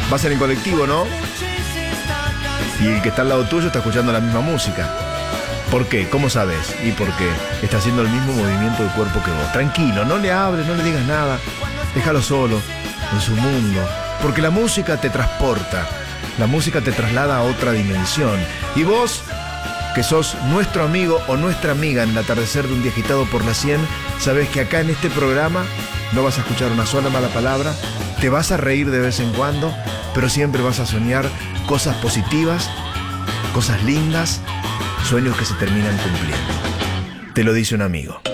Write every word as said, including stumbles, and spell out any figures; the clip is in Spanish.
Vas en el colectivo, ¿no? Y el que está al lado tuyo está escuchando la misma música. ¿Por qué? ¿Cómo sabes? Y porque está haciendo el mismo movimiento de cuerpo que vos. Tranquilo, no le hables, no le digas nada. Déjalo solo, en su mundo. Porque la música te transporta. La música te traslada a otra dimensión. Y vos, que sos nuestro amigo o nuestra amiga en el atardecer de un día agitado por la cien, sabés que acá en este programa no vas a escuchar una sola mala palabra, te vas a reír de vez en cuando, pero siempre vas a soñar cosas positivas, cosas lindas, sueños que se terminan cumpliendo. Te lo dice un amigo.